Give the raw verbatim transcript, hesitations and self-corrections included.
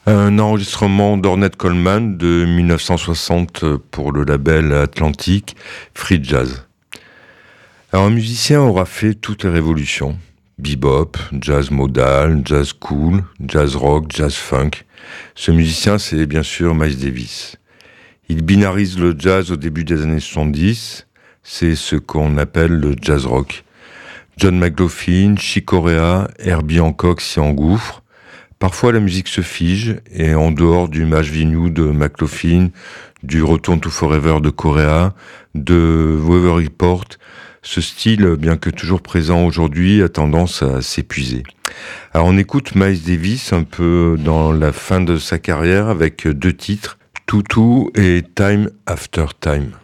Un enregistrement d'Ornette Coleman de dix-neuf cent soixante pour le label Atlantic, Free Jazz. Alors, un musicien aura fait toutes les révolutions. Bebop, jazz modal, jazz cool, jazz rock, jazz funk. Ce musicien, c'est bien sûr Miles Davis. Il binarise le jazz au début des années soixante-dix. C'est ce qu'on appelle le jazz rock. John McLaughlin, Chick Corea, Herbie Hancock s'y engouffrent. Parfois, la musique se fige, et en dehors du Match Venue de McLaughlin, du Return to Forever de Corea, de Weather Report, ce style, bien que toujours présent aujourd'hui, a tendance à s'épuiser. Alors, on écoute Miles Davis un peu dans la fin de sa carrière avec deux titres, Tutu et Time After Time.